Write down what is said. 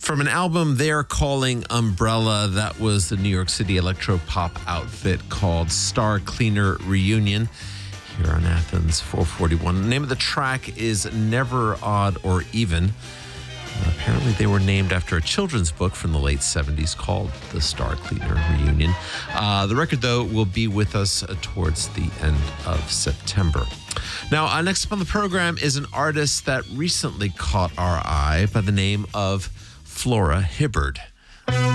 From an album they're calling Umbrella, that was the New York City electro-pop outfit called Star Cleaner Reunion here on Athens 441. The name of the track is Never Odd or Even. Apparently they were named after a children's book from the late 70s called The Star Cleaner Reunion. The record, though, will be with us towards the end of September. Now, next up on the program is an artist that recently caught our eye by the name of Flora Hibbard.